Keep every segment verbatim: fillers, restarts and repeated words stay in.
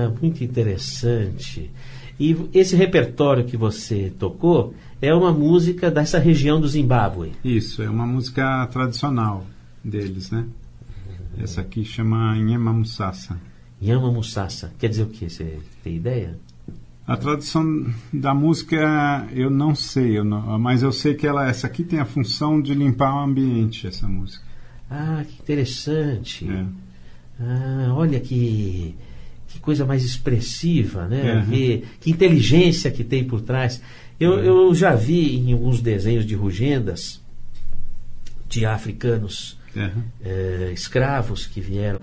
Ah, muito interessante. E esse repertório que você tocou é uma música dessa região do Zimbábue? Isso, é uma música tradicional deles, né? Essa aqui chama Nyema Musasa. Nyema Musasa, quer dizer o quê? Você tem ideia? A tradução da música eu não sei, eu não, mas eu sei que ela, essa aqui tem a função de limpar o ambiente, essa música. Ah, que interessante. É. Ah, olha que, que coisa mais expressiva, né? Uhum. Que, que inteligência que tem por trás. Eu, Uhum. eu já vi em alguns desenhos de rugendas de africanos Uhum. eh, escravos que vieram.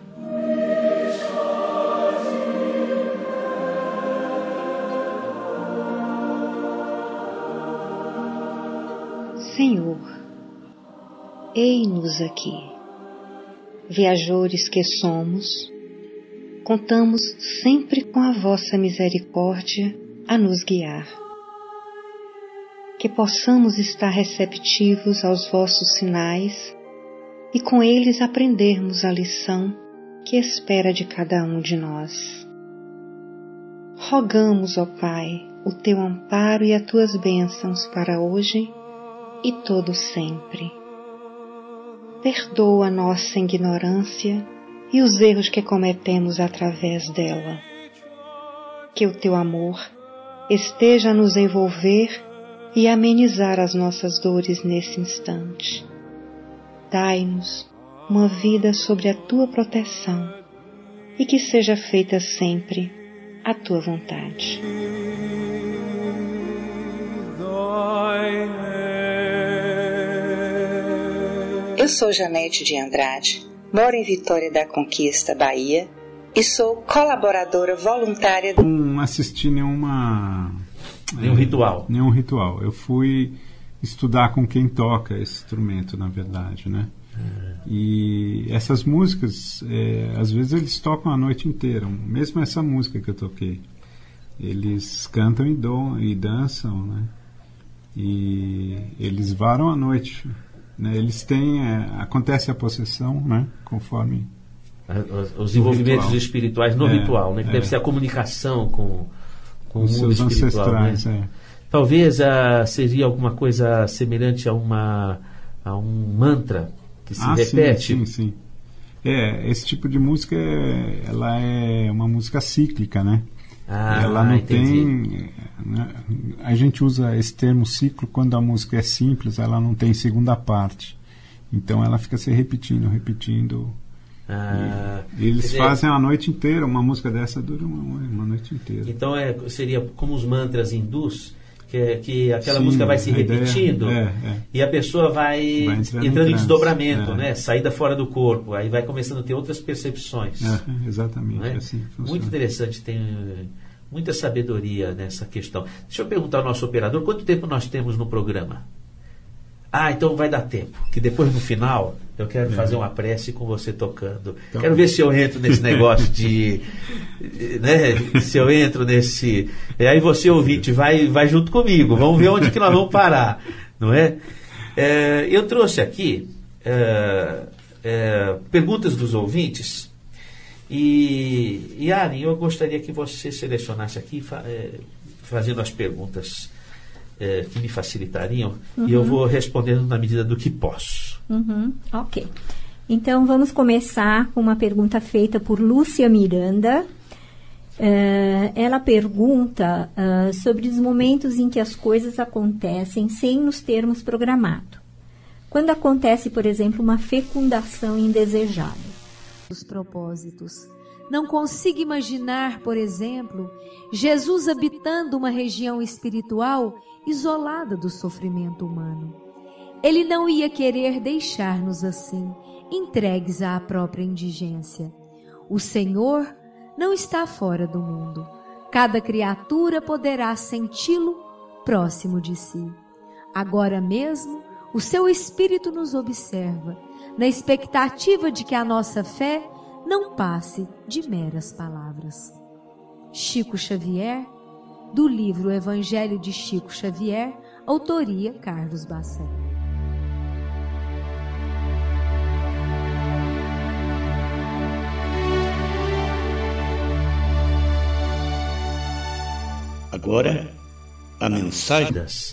Senhor, ei-nos aqui, viajores que somos, contamos sempre com a vossa misericórdia a nos guiar. Que possamos estar receptivos aos vossos sinais e com eles aprendermos a lição que espera de cada um de nós. Rogamos, ó Pai, o teu amparo e as tuas bênçãos para hoje e todo sempre. Perdoa nossa ignorância e os erros que cometemos através dela. Que o teu amor esteja a nos envolver e amenizar as nossas dores nesse instante. Dai-nos uma vida sob a tua proteção e que seja feita sempre a tua vontade. Eu sou Janete de Andrade, moro em Vitória da Conquista, Bahia, e sou colaboradora voluntária. Não assisti nenhuma... Nenhum é, ritual. Nenhum ritual. Eu fui estudar com quem toca esse instrumento, na verdade, né? Uhum. E essas músicas, é, às vezes eles tocam a noite inteira. Mesmo essa música que eu toquei. Eles cantam e, dom, e dançam, né? E eles varam a noite. Né? Eles têm... É, acontece a possessão, né? Conforme... Os, os envolvimentos ritual. espirituais no é, ritual, né? Que é. deve ser a comunicação com... com os o mundo seus espiritual, ancestrais, né? é. Talvez uh, seria alguma coisa semelhante a, uma, a um mantra que se ah, repete. Sim, sim, sim. É, esse tipo de música, ela é uma música cíclica, né? Ah, ela não entendi. tem... Né? A gente usa esse termo ciclo quando a música é simples, ela não tem segunda parte. Então ela fica se repetindo, repetindo... Ah, e eles dizer, fazem a noite inteira. Uma música dessa dura uma, uma noite inteira. Então é, seria como os mantras hindus, que, é, que aquela Sim, música vai se repetindo é, é. e a pessoa vai, vai entrando, entrando em, em desdobramento, é. né? Saída fora do corpo, aí vai começando a ter outras percepções. É, exatamente, é? assim funciona. Muito interessante, tem muita sabedoria nessa questão. Deixa eu perguntar ao nosso operador, quanto tempo nós temos no programa? Ah, então vai dar tempo, que depois no final eu quero é. fazer uma prece com você tocando. Então, quero ver se eu entro nesse negócio de... né, se eu entro nesse... E aí você, ouvinte, vai, vai junto comigo, vamos ver onde que nós vamos parar, não é? é eu trouxe aqui é, é, perguntas dos ouvintes e, e Ari, eu gostaria que você selecionasse aqui, é, fazendo as perguntas... É, que me facilitariam, uhum. e eu vou respondendo na medida do que posso. Uhum. Ok. Então, vamos começar com uma pergunta feita por Lúcia Miranda. Uh, ela pergunta uh, sobre os momentos em que as coisas acontecem sem nos termos programado. Quando acontece, por exemplo, uma fecundação indesejada. Os propósitos. Não consigo imaginar, por exemplo, Jesus habitando uma região espiritual isolada do sofrimento humano. Ele não ia querer deixar-nos assim, entregues à própria indigência. O Senhor não está fora do mundo. Cada criatura poderá senti-lo próximo de si. Agora mesmo, o seu Espírito nos observa, na expectativa de que a nossa fé não passe de meras palavras. Chico Xavier, do livro Evangelho de Chico Xavier, autoria Carlos Bassett. Agora, a mensagem...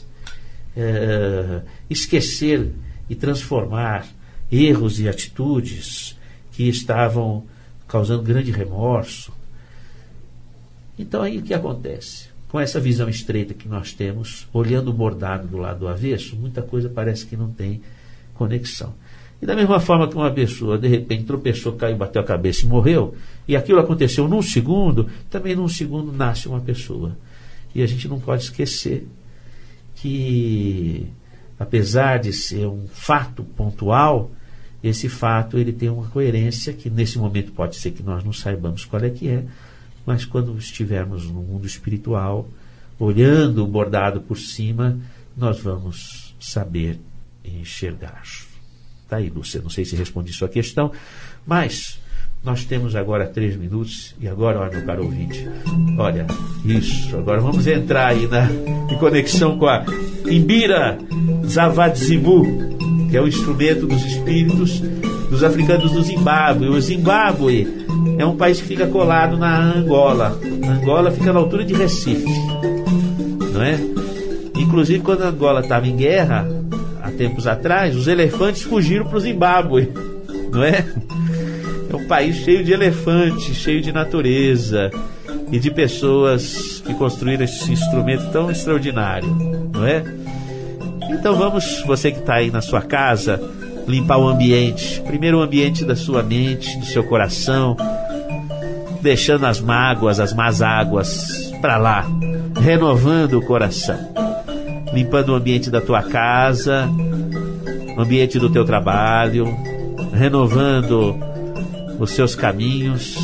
É, esquecer e transformar erros e atitudes que estavam causando grande remorso. Então aí o que acontece? Com essa visão estreita que nós temos, olhando o bordado do lado do avesso, muita coisa parece que não tem conexão. E da mesma forma que uma pessoa de repente tropeçou, caiu, bateu a cabeça e morreu, e aquilo aconteceu num segundo, também num segundo nasce uma pessoa. E a gente não pode esquecer que, apesar de ser um fato pontual, esse fato ele tem uma coerência que nesse momento pode ser que nós não saibamos qual é que é, mas quando estivermos no mundo espiritual, olhando o bordado por cima, nós vamos saber enxergar. Está aí, Lúcia, não sei se respondi sua questão, mas nós temos agora três minutos, e agora, olha, meu caro ouvinte, olha, isso, agora vamos entrar aí na, em conexão com a Imbira Zavadzivu, que é o instrumento dos espíritos dos africanos do Zimbábue. O Zimbábue é um país que fica colado na Angola. A Angola fica na altura de Recife, não é? Inclusive, quando a Angola estava em guerra, há tempos atrás, os elefantes fugiram para o Zimbábue, não é? É um país cheio de elefantes, cheio de natureza e de pessoas que construíram esse instrumento tão extraordinário, não é? Então vamos, você que está aí na sua casa, limpar o ambiente. Primeiro o ambiente da sua mente, do seu coração, deixando as mágoas, as más águas para lá, renovando o coração, limpando o ambiente da tua casa, o ambiente do teu trabalho, renovando os seus caminhos,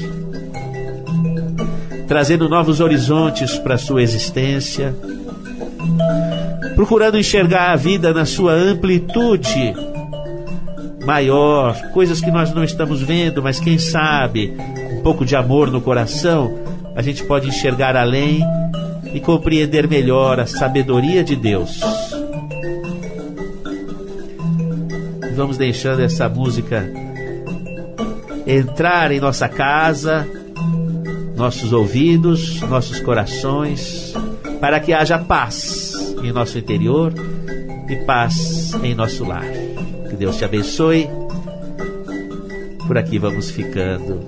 trazendo novos horizontes para a sua existência, procurando enxergar a vida na sua amplitude maior, coisas que nós não estamos vendo, mas quem sabe, um pouco de amor no coração, a gente pode enxergar além e compreender melhor a sabedoria de Deus. Vamos deixando essa música entrar em nossa casa, nossos ouvidos, nossos corações, para que haja paz em nosso interior e paz em nosso lar. Que Deus te abençoe. Por aqui vamos ficando.